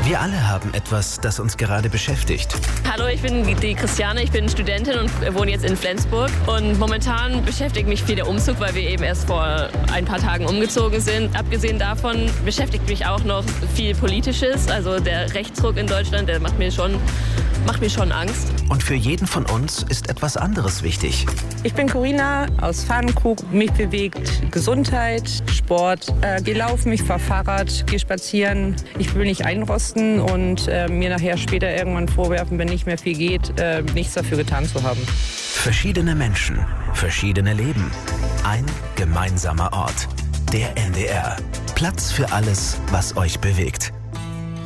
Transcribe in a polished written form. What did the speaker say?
Wir alle haben etwas, das uns gerade beschäftigt. Hallo, ich bin die Christiane, ich bin Studentin und wohne jetzt in Flensburg. Und momentan beschäftigt mich viel der Umzug, weil wir eben erst vor ein paar Tagen umgezogen sind. Abgesehen davon beschäftigt mich auch noch viel Politisches. Also der Rechtsruck in Deutschland, der macht mir schon Angst. Und für jeden von uns ist etwas anderes wichtig. Ich bin Corinna aus Pfannenkrug. Mich bewegt Gesundheit, Sport. Geh laufen, ich fahr Fahrrad, geh spazieren. Ich will nicht einrosten und mir nachher später irgendwann vorwerfen, wenn nicht mehr viel geht, nichts dafür getan zu haben. Verschiedene Menschen, verschiedene Leben. Ein gemeinsamer Ort. Der NDR. Platz für alles, was euch bewegt.